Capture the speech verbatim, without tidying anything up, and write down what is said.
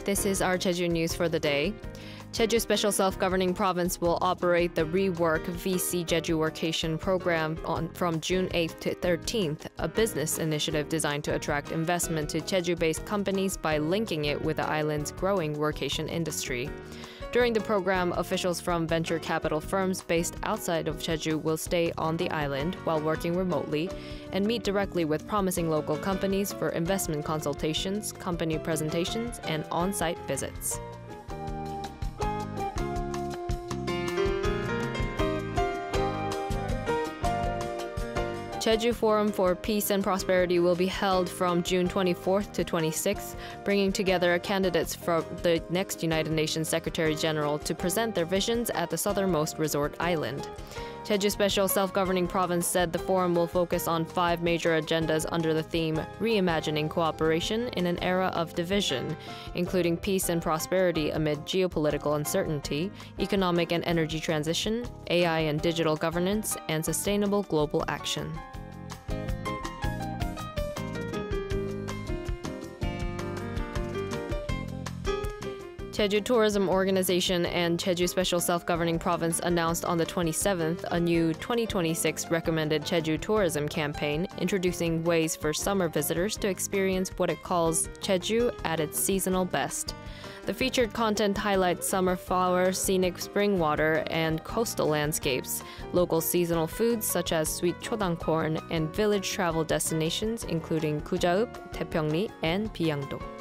This is our Jeju news for the day. Jeju Special Self-Governing Province will operate the Rework V C Jeju Workation program on, from June eighth to thirteenth, a business initiative designed to attract investment to Jeju-based companies by linking it with the island's growing workation industry. During the program, officials from venture capital firms based outside of Jeju will stay on the island while working remotely and meet directly with promising local companies for investment consultations, company presentations, and on-site visits. Jeju Forum for Peace and Prosperity will be held from June twenty-fourth to twenty-sixth, bringing together candidates for the next United Nations Secretary-General to present their visions at the southernmost resort island. Jeju Special Self-Governing Province said the forum will focus on five major agendas under the theme Reimagining Cooperation in an Era of Division, including peace and prosperity amid geopolitical uncertainty, economic and energy transition, A I and digital governance, and sustainable global action. Jeju Tourism Organization and Jeju Special Self-Governing Province announced on the twenty-seventh a new twenty twenty-six recommended Jeju tourism campaign, introducing ways for summer visitors to experience what it calls Jeju at its seasonal best. The featured content highlights summer flowers, scenic spring water, and coastal landscapes, local seasonal foods such as sweet chodang corn, and village travel destinations including Kujaup, Taepyeongri, and Biyangdo.